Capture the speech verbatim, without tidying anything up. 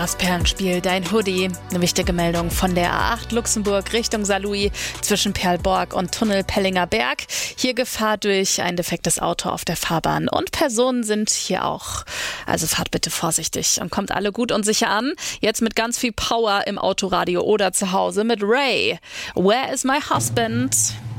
Das Perlenspiel, dein Hoodie. Eine wichtige Meldung von der A acht Luxemburg Richtung Saarlouis zwischen Perlborg und Tunnel Pellinger Berg. Hier Gefahr durch ein defektes Auto auf der Fahrbahn. Und Personen sind hier auch. Also fahrt bitte vorsichtig und kommt alle gut und sicher an. Jetzt mit ganz viel Power im Autoradio oder zu Hause mit Ray. Where is my husband?